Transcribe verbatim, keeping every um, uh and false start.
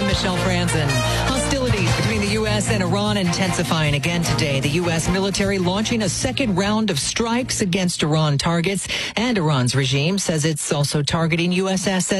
I'm Michelle Franzen. Hostilities between the U S and Iran intensifying again today. The U S military launching a second round of strikes against Iran targets, and Iran's regime says it's also targeting U S assets